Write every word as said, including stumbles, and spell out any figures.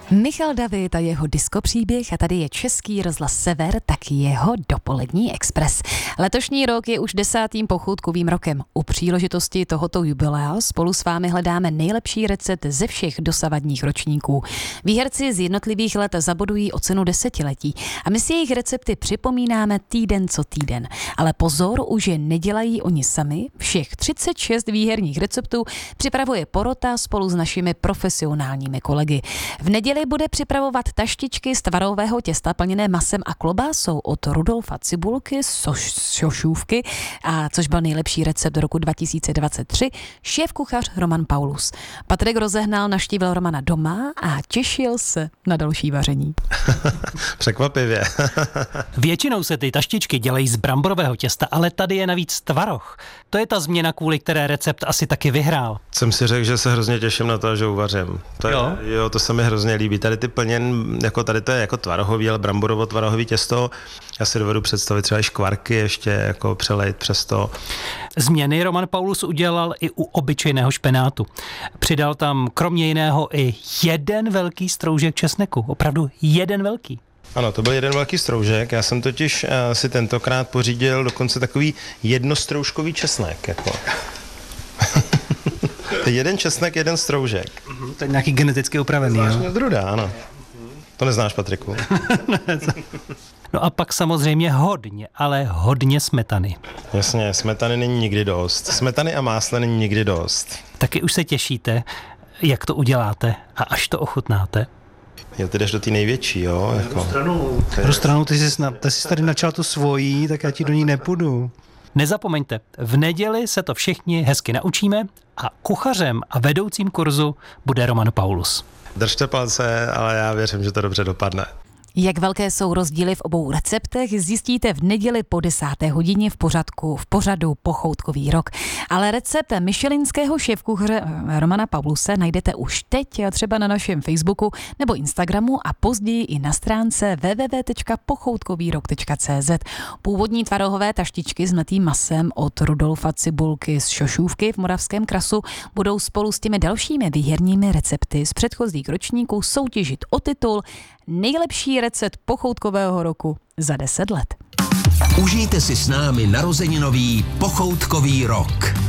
Michal David a jeho diskopříběh a tady je Český rozhlas Sever, tak jeho dopolední expres. Letošní rok je už desátým pochoutkovým rokem. U příležitosti tohoto jubilea spolu s vámi hledáme nejlepší recept ze všech dosavadních ročníků. Výherci z jednotlivých let zabodují o cenu desetiletí a my si jejich recepty připomínáme týden co týden. Ale pozor, už je nedělají oni sami. Všech třicet šest výherních receptů připravuje porota spolu s našimi profesionálními kolegy. V neděli bude připravovat taštičky z tvarového těsta plněné masem a klobásou od Rudolfa Cibulky z šošůvky, a což byl nejlepší recept do roku dva tisíce dvacet tři, šéfkuchař Roman Paulus. Patrik Rozehnal navštívil Romana doma a těšil se na další vaření. Překvapivě. Většinou se ty taštičky dělají z bramborového těsta, ale tady je navíc tvaroh. To je ta změna, kvůli které recept asi taky vyhrál. Jsem si řekl, že se hrozně těším na to, že uvařím. To je, jo? jo, to se mi hrozně líbí. Tady ty plněn, jako tady to je jako tvarohový, ale bramborovo-tvarohový těsto. Já si dovedu představit třeba i škvarky ještě jako přelejt přes to. Změny Roman Paulus udělal i u obyčejného špenátu. Přidal tam kromě jiného i jeden velký stroužek česneku. Opravdu jeden velký. Ano, to byl jeden velký stroužek. Já jsem totiž uh, si tentokrát pořídil dokonce takový jednostroužkový česnek. Jako. Jeden česnek, jeden stroužek. Uh-huh, to je nějaký geneticky upravený. Znáš mě druda, ano. To neznáš, Patriku. No a pak samozřejmě hodně, ale hodně smetany. Jasně, smetany není nikdy dost. Smetany a másla není nikdy dost. Taky už se těšíte, jak to uděláte a až to ochutnáte? Jo, ty jdeš do té největší, jo? Na jako. stranu, na stranu ty, jsi, ty jsi tady načal tu svojí, tak já ti do ní nepůjdu. Nezapomeňte, v neděli se to všichni hezky naučíme a kuchařem a vedoucím kurzu bude Roman Paulus. Držte palce, ale já věřím, že to dobře dopadne. Jak velké jsou rozdíly v obou receptech, zjistíte v neděli po desáté hodině v pořadku, v pořadu Pochoutkový rok. Ale recept michelinského šéfkuchaře Romana Pauluse najdete už teď třeba na našem Facebooku nebo Instagramu a později i na stránce w w w tečka pochoutkovýrok tečka c z. Původní tvarohové taštičky s mletým masem od Rudolfa Cibulky z Šošůvky v Moravském Krasu budou spolu s těmi dalšími výherními recepty z předchozích ročníků soutěžit o titul Nejlepší recept pochoutkového roku za deset let. Užijte si s námi narozeninový Pochoutkový rok.